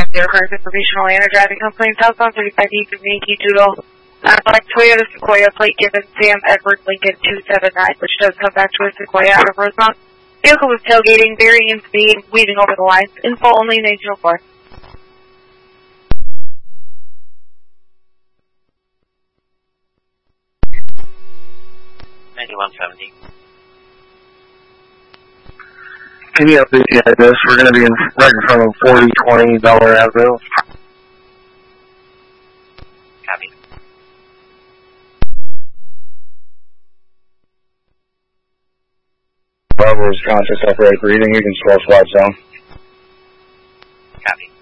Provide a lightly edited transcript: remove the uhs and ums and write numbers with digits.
Zero Cars Information Atlanta driving complaint southbound 35 from Yankee Doodle. Black Toyota Sequoia plate given Sam Edward Lincoln 279, which does come back to a Sequoia out of Rosemont. Vehicle was tailgating, varying in speed, weaving over the lines. Info only 1904. 9170. Can you update the address? We're going to be right in front of 4020 Delaware Avenue. Copy. Bravo is conscious upright breathing. You can slow slots down. Copy.